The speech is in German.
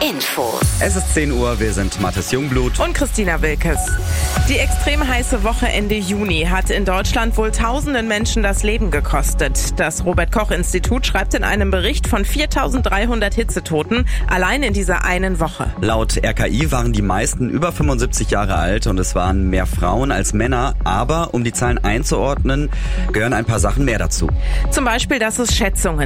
Infos. Es ist 10 Uhr, wir sind Mathis Jungblut und Christina Wilkes. Die extrem heiße Woche Ende Juni hat in Deutschland wohl tausenden Menschen das Leben gekostet. Das Robert-Koch-Institut schreibt in einem Bericht von 4.300 Hitzetoten allein in dieser einen Woche. Laut RKI waren die meisten über 75 Jahre alt und es waren mehr Frauen als Männer. Aber um die Zahlen einzuordnen, gehören ein paar Sachen mehr dazu. Zum Beispiel, dass es Schätzungen